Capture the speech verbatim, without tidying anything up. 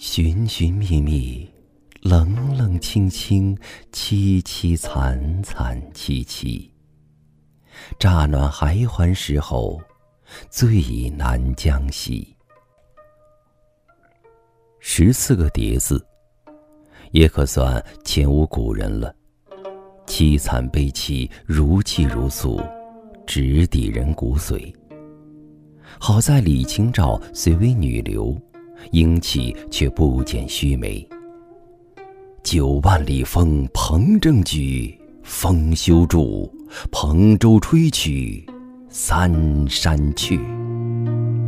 寻寻觅觅，冷冷清清，凄凄惨惨戚戚。乍暖还还时候，最难将息。十四个叠字，也可算前无古人了。凄惨悲戚，如泣如诉，直抵人骨髓。好在李清照虽为女流，英气却不减须眉。九万里风蓬正举，风休住，蓬舟吹去，三山去。